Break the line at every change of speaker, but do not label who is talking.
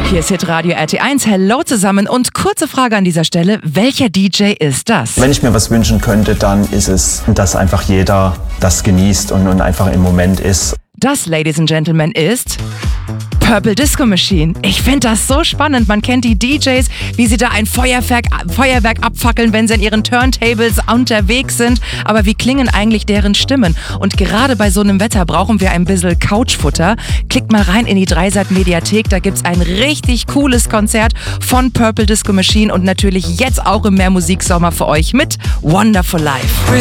Hier ist Hitradio RT1. Hello zusammen und kurze Frage an dieser Stelle. Welcher DJ ist das?
Wenn ich mir was wünschen könnte, dann ist es, dass einfach jeder das genießt und einfach im Moment ist.
Das, Ladies and Gentlemen, ist Purple Disco Machine. Ich finde das so spannend. Man kennt die DJs, wie sie da ein Feuerwerk abfackeln, wenn sie in ihren Turntables unterwegs sind. Aber wie klingen eigentlich deren Stimmen? Und gerade bei so einem Wetter brauchen wir ein bisschen Couchfutter. Klickt mal rein in die Dreisat-Mediathek. Da gibt's ein richtig cooles Konzert von Purple Disco Machine und natürlich jetzt auch im Mehrmusiksommer für euch mit Wonderful Life.